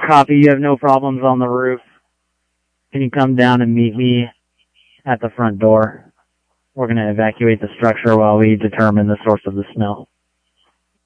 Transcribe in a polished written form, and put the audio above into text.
Copy, you have no problems on the roof. Can you come down and meet me at the front door? We're going to evacuate the structure while we determine the source of the smell.